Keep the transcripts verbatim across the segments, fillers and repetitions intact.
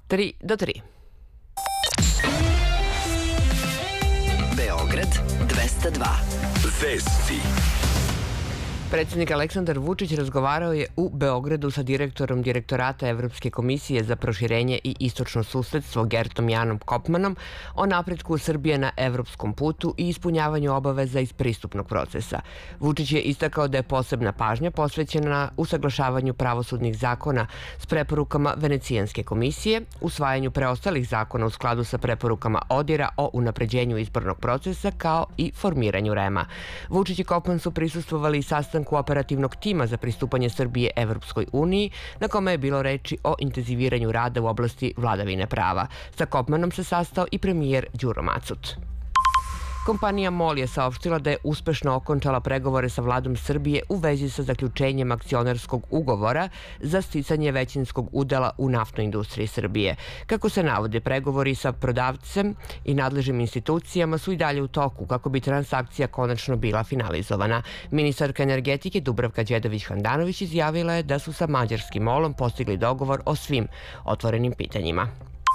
tri do tri. Beograd dvesta dva. Vesti. Predsjednik Aleksandar Vučić razgovarao je u Beogradu sa direktorom Direktorata Evropske komisije za proširenje i istočno susedstvo Gertom Janom Kopmanom o napretku Srbije na evropskom putu i ispunjavanju obaveza iz pristupnog procesa. Vučić je istakao da je posebna pažnja posvećena usaglašavanju pravosudnih zakona s preporukama Venecijanske komisije, usvajanju preostalih zakona u skladu sa preporukama ODIR-a o unapređenju izbornog procesa kao i formiranju REM-a. Vučić i Kopman su prisustvovali i sastanku operativnog tima za pristupanje Srbije Evropskoj uniji, na kome je bilo reči o intenziviranju rada u oblasti vladavine prava. Sa Kopmanom se sastao i premijer Đuro Macut. Kompanija MOL je saopštila da je uspešno okončala pregovore sa vladom Srbije u vezi sa zaključenjem akcionarskog ugovora za sticanje većinskog udela u naftnoj industriji Srbije. Kako se navode, pregovori sa prodavcem i nadležnim institucijama su i dalje u toku kako bi transakcija konačno bila finalizovana. Ministarka energetike Dubravka Đedović-Handanović izjavila je da su sa mađarskim MOL-om postigli dogovor o svim otvorenim pitanjima.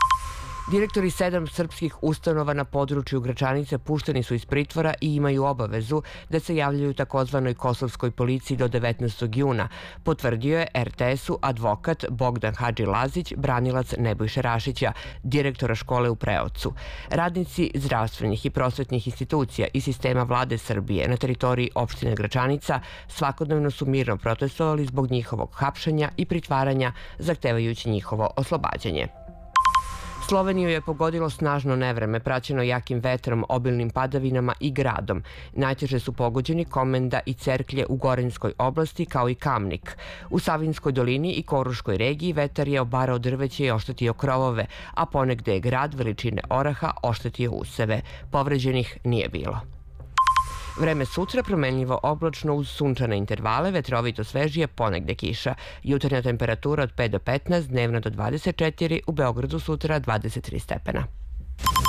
Direktori sedam srpskih ustanova na području Gračanice pušteni su iz pritvora i imaju obavezu da se javljaju takozvanoj kosovskoj policiji do devetnaestog juna, potvrdio je er te esu advokat Bogdan Hadži Lazić, branilac Nebojše Rašića, direktora škole u Preocu. Radnici zdravstvenih i prosvetnih institucija i sistema vlade Srbije na teritoriji opštine Gračanica svakodnevno su mirno protestovali zbog njihovog hapšenja i pritvaranja, zahtevajući njihovo oslobađanje. Sloveniju je pogodilo snažno nevreme, praćeno jakim vetrom, obilnim padavinama i gradom. Najteže su pogođeni Komenda i Cerklje u Gorenjskoj oblasti, kao i Kamnik. U Savinskoj dolini i Koruškoj regiji vetar je obarao drveće i oštetio krovove, a ponegde je grad veličine oraha oštetio useve. Povređenih nije bilo. Vreme sutra promenljivo oblačno uz sunčane intervale, vetrovito svežije, ponegde kiša. Jutarnja temperatura od pet do petnaest, dnevna do dvadeset četiri, u Beogradu sutra dvadeset tri stepena.